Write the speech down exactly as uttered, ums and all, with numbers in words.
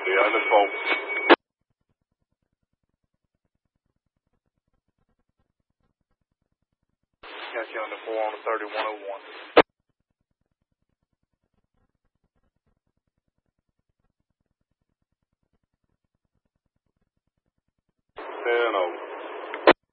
Yeah, let's go. Got you on the four on the thirty-one oh one. ten oh.